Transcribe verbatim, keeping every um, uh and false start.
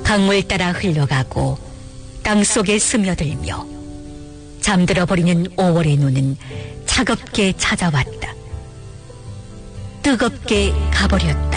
강물 따라 흘러가고 땅속에 스며들며 잠들어 버리는 오월의 눈은 차갑게 찾아왔다. 뜨겁게 가버렸다.